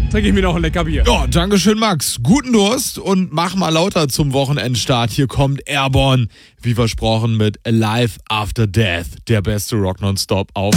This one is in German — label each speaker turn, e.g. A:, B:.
A: trinke ich mir noch ein lecker Bier.
B: Ja, dankeschön, Max. Guten Durst und mach mal lauter zum Wochenendstart. Hier kommt Airborne, wie versprochen, mit Alive After Death. Der beste Rock nonstop auf